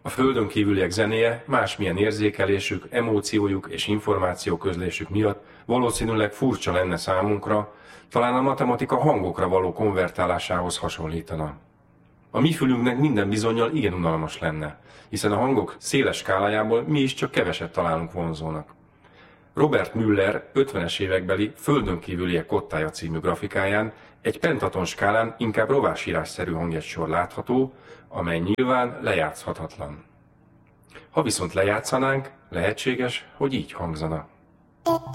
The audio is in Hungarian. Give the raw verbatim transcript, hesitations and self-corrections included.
A földön kívüliek zenéje másmilyen érzékelésük, emóciójuk és információközlésük miatt valószínűleg furcsa lenne számunkra, talán a matematika hangokra való konvertálásához hasonlítana. A mi fülünknek minden bizonnyal igen unalmas lenne, hiszen a hangok széles skálájából mi is csak keveset találunk vonzónak. Robert Müller ötvenes évekbeli Földön kívüliek kottája című grafikáján egy pentaton skálán inkább rovásírásszerű hangjegysor látható, amely nyilván lejátszhatatlan. Ha viszont lejátszanánk, lehetséges, hogy így hangzana.